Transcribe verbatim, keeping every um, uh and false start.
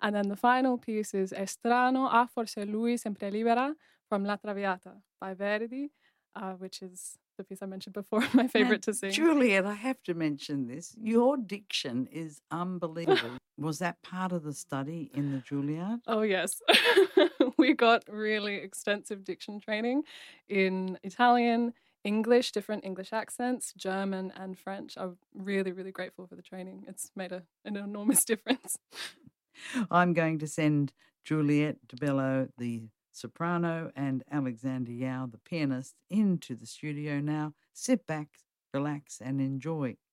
And then the final piece is È strano, ah forse lui sempre libera from La Traviata by Verdi, uh, which is the piece I mentioned before, my Now, favorite to sing. Juliet, I have to mention this. Your diction is unbelievable. Was that part of the study in the Juilliard? Oh, yes. We got really extensive diction training in Italian, English, different English accents, German, and French. I'm really, really grateful for the training. It's made a, an enormous difference. I'm going to send Juliet de Bello, the soprano, and Alexander Yao, the pianist, into the studio now. Sit back, relax, and enjoy.